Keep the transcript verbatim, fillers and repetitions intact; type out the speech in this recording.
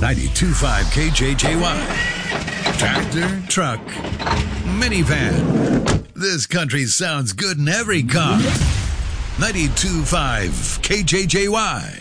ninety-two point five K J J Y. Tractor, truck, minivan. This country sounds good in every car. ninety-two point five K J J Y.